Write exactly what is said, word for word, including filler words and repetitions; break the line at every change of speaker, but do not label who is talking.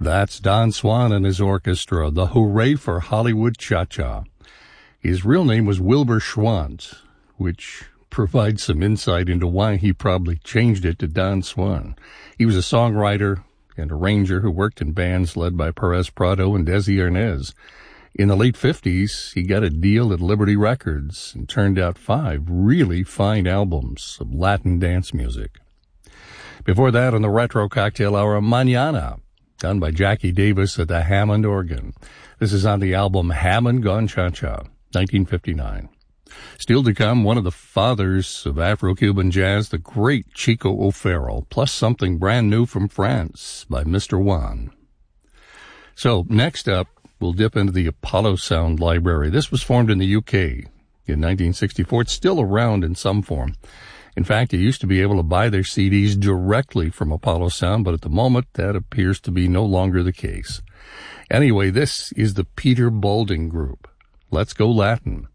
That's Don Swan and his orchestra, the Hooray for Hollywood Cha-Cha. His real name was Wilbur Schwantz, which provides some insight into why he probably changed it to Don Swan. He was a songwriter and arranger who worked in bands led by Perez Prado and Desi Arnaz. In the late fifties, he got a deal at Liberty Records and turned out five really fine albums of Latin dance music. Before that, on the Retro Cocktail Hour, Mañana, done by Jackie Davis at the Hammond organ. This is on the album Hammond Gone Cha-Cha, nineteen fifty-nine. Still to come, one of the fathers of Afro-Cuban jazz, the great Chico O'Farrill, plus something brand new from France by Mister Juan. So, next up, we'll dip into the Apollo Sound Library. This was formed in the U K in nineteen sixty-four. It's still around in some form. In fact, you used to be able to buy their C Ds directly from Apollo Sound, but at the moment, that appears to be no longer the case. Anyway, this is the Peter Balding Group. Let's go Latin.